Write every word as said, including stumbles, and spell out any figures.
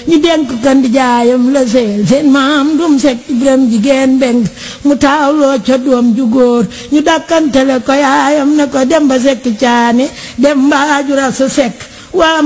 ñu denk kan di jaayam la seel seen maam dum Sekk Biram jigéen beng mu taawloo ca doom ju góor ñu dakkantele ko yaayam ne ko Demba Sekk Caane Demba Ajura sa Sekk waa